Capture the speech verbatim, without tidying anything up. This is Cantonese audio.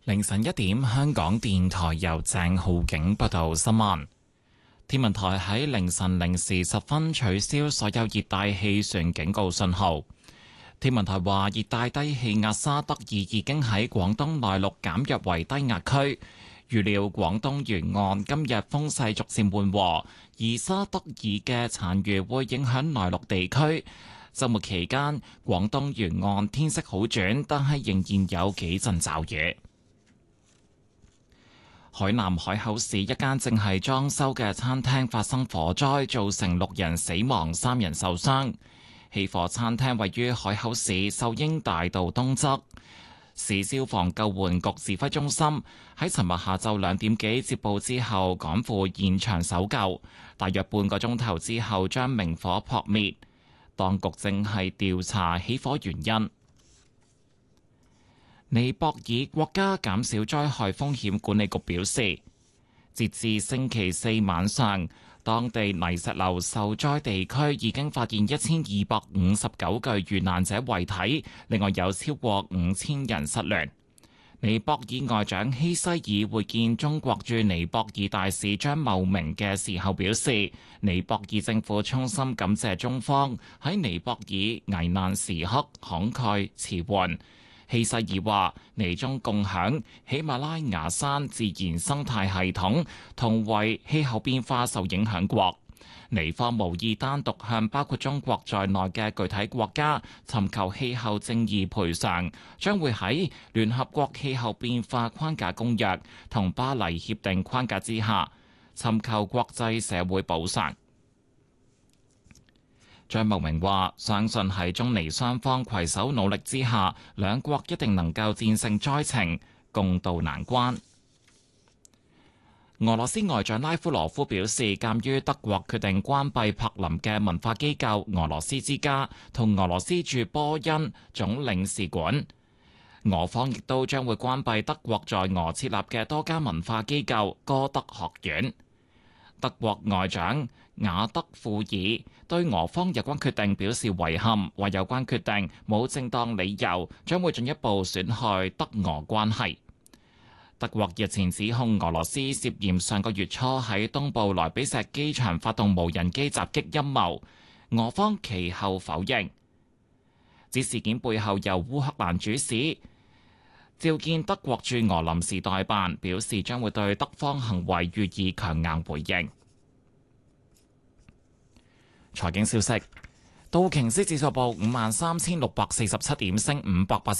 凌晨一點，香港電台由鄭浩景報道新聞。天文台喺凌晨零時十分取消所有熱帶氣旋警告信號。天文台話，熱帶低氣壓沙德爾已經喺廣東內陸減弱為低壓區，預料廣東沿岸今日風勢逐漸緩和，而沙德爾嘅殘餘會影響內陸地區。週末期間，廣東沿岸天色好轉，但係仍然有幾陣驟雨。海南海口市一間正係裝修嘅餐廳發生火災，造成六人死亡、三人受傷。起火餐廳位於海口市秀英大道東側。市消防救援局指揮中心喺尋日下晝兩點幾接報之後，趕赴現場搜救，大約半個鐘頭之後將明火撲滅。當局正係調查起火原因。尼泊爾國家減少災害風險管理局表示，截至星期四晚上，當地泥石流受災地區已經發現一千二百五十九具遇難者遺體，另外有超過五千人失聯。尼泊爾外長希西爾會見中國駐尼泊爾大使張茂明嘅時候表示，尼泊爾政府衷心感謝中方喺尼泊爾危難時刻慷慨馳援。希西爾話：尼中共享喜馬拉雅山自然生態系統，同為氣候變化受影響國。尼方無意單獨向包括中國在內嘅具體國家尋求氣候正義賠償，將會喺聯合國氣候變化框架公約同巴黎協定框架之下尋求國際社會補償。張茂明話：相信喺中尼雙方攜手努力之下，兩國一定能夠戰勝災情，共渡難關。俄羅斯外長拉夫羅夫表示，鑑於德國決定關閉柏林嘅文化機構俄羅斯之家同俄羅斯駐波恩總領事館，俄方亦都將會關閉德國在俄設立嘅多家文化機構歌德學院。德國外長雅德庫爾對俄方有關決定表示遺憾，話有關決定冇正當理由，將會進一步損害德俄關係。德國日前指控俄羅斯涉嫌上個月初喺東部萊比錫機場發動無人機襲擊陰謀，俄方其後否認。指事件背後由烏克蘭主使，召見德國駐俄臨時代辦，表示將會對德方行為予以強硬回應。財經消息，道瓊斯指數報五萬三千六百四十七點，升五百八十